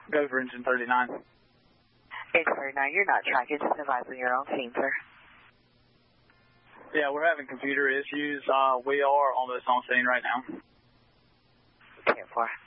Go for engine 39. Engine 39, you're not tracking, just advising your own team, sir. Yeah, we're having computer issues. We are almost on scene right now. 10-4.